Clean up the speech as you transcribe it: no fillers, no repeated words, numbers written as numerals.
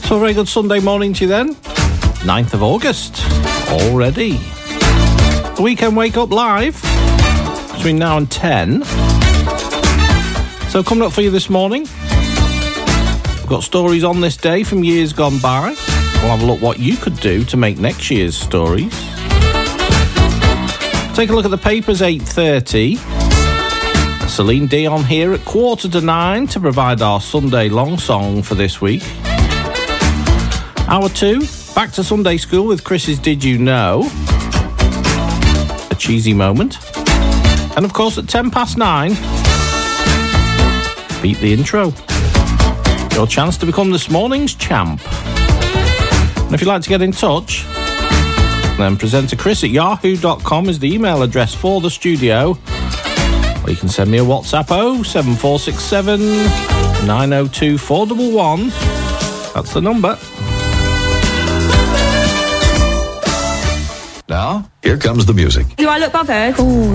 So a very good Sunday morning to you then. 9th of August already. The Weekend Wake Up live between now and 10. So coming up for you this morning, we've got stories on this day from years gone by. We'll have a look what you could do to make next year's stories. Take a look at the papers, 8:30. Celine Dion here at 8:45 to provide our Sunday long song for this week. Hour 2, back to Sunday school with Chris's Did You Know? A cheesy moment. And of course at 9:10, beat the intro. Your chance to become this morning's champ. And if you'd like to get in touch, then presenterchris@yahoo.com is the email address for the studio. Or you can send me a WhatsApp 07467 902 411. That's the number. Now, here comes the music. Do I look bothered? Ooh,